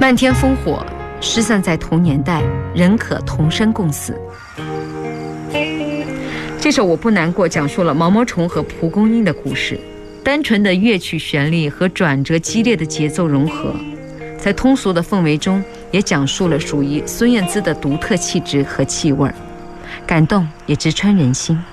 漫天烽火，失散在同年代，仍可同生共死。这首《我不难过》讲述了毛毛虫和蒲公英的故事，单纯的乐曲旋律和转折激烈的节奏融合，在通俗的氛围中，也讲述了属于孙燕姿的独特气质和气味，感动也直穿人心。